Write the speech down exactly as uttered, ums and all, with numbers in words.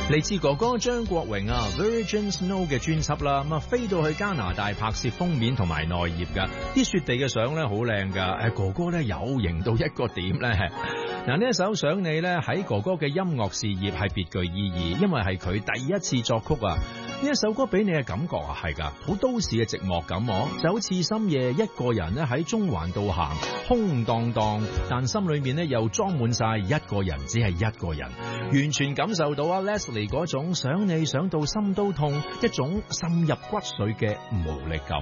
嚟自哥哥張國榮啊 Virgin Snow 嘅專輯啦，咁啊飛到去加拿大拍攝封面同埋內頁噶，啲雪地嘅相咧好靚噶，誒哥哥咧有型到一個點咧。嗱呢一首想你咧喺哥哥嘅音樂事業係別具意義，因為係佢第一次作曲啊。呢一首歌俾你嘅感覺啊係噶，好都市嘅寂寞感哦，就好似深夜一個人咧喺中環度行，空蕩蕩，但心裏面咧又裝滿晒一個人，只係一個人，完全感受到啊 Leslie 嗰種想你想到心都痛，一種滲入骨髓嘅無力感。